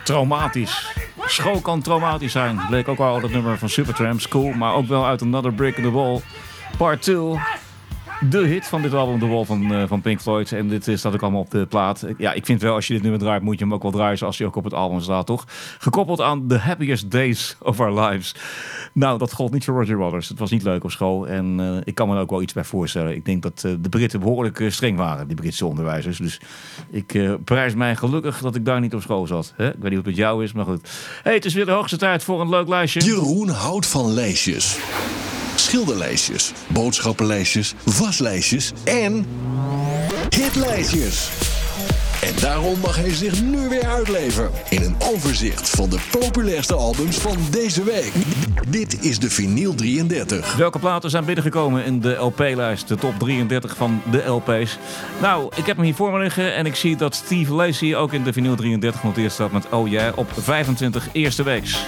Traumatisch. School kan traumatisch zijn. Bleek ook al uit het nummer van Supertramp, School. Maar ook wel uit Another Brick in the Wall. Part 2. De hit van dit album, The Wall van Pink Floyd. En dit staat ook allemaal op de plaat. Ja, ik vind wel, als je dit nummer draait, moet je hem ook wel draaien zoals hij ook op het album staat, toch? Gekoppeld aan The Happiest Days of Our Lives. Nou, dat gold niet voor Roger Waters. Het was niet leuk op school. En ik kan me er ook wel iets bij voorstellen. Ik denk dat de Britten behoorlijk streng waren, die Britse onderwijzers. Dus ik prijs mij gelukkig dat ik daar niet op school zat. Hè? Ik weet niet hoe het met jou is, maar goed. Hey, het is weer de hoogste tijd voor een leuk lijstje. Jeroen houdt van lijstjes. Schilderlijstjes, boodschappenlijstjes, waslijstjes en hitlijstjes. En daarom mag hij zich nu weer uitleven in een overzicht van de populairste albums van deze week. Dit is de Vinyl 33. Welke platen zijn binnengekomen in de LP-lijst? De top 33 van de LP's. Nou, ik heb hem hier voor me liggen en ik zie dat Steve Lacy ook in de Vinyl 33 genoteerd staat met Oh Yeah op 25 eerste weeks.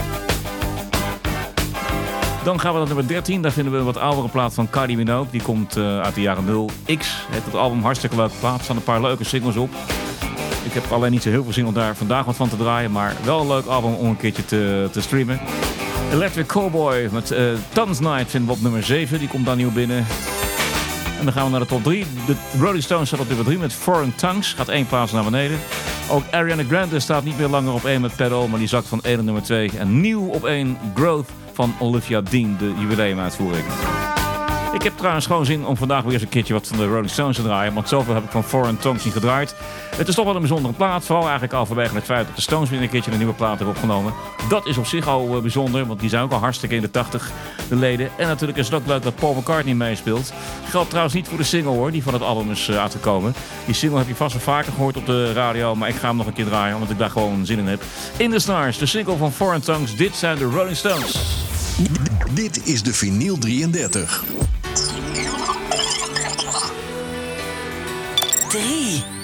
Dan gaan we naar nummer 13. Daar vinden we een wat oudere plaat van Kylie Minogue. Die komt uit de jaren 0. X heet het album. Hartstikke leuke plaat. Er staan een paar leuke singles op. Ik heb alleen niet zo heel veel singles daar vandaag wat van te draaien. Maar wel een leuk album om een keertje te streamen. Electric Cowboy met Tons Night vinden we op nummer 7. Die komt daar nieuw binnen. En dan gaan we naar de top 3. De Rolling Stones staat op nummer 3 met Foreign Tongues. Gaat 1 plaats naar beneden. Ook Ariana Grande staat niet meer langer op 1 met Pedal. Maar die zakt van 1 naar nummer 2. En nieuw op 1 Growth van Olivia Dean, de jubileumuitvoering. Ik heb trouwens gewoon zin om vandaag weer eens een keertje wat van de Rolling Stones te draaien. Want zoveel heb ik van Foreign Tongues niet gedraaid. Het is toch wel een bijzondere plaat. Vooral eigenlijk al vanwege het feit dat de Stones weer een keertje een nieuwe plaat hebben opgenomen. Dat is op zich al bijzonder, want die zijn ook al hartstikke in de 80, de leden. En natuurlijk is het ook leuk dat Paul McCartney meespeelt. Geldt trouwens niet voor de single hoor, die van het album is uitgekomen. Die single heb je vast wel vaker gehoord op de radio, maar ik ga hem nog een keer draaien, omdat ik daar gewoon zin in heb. In the Stars, de single van Foreign Tongues. Dit zijn de Rolling Stones. Dit is de Vinyl 33. 3.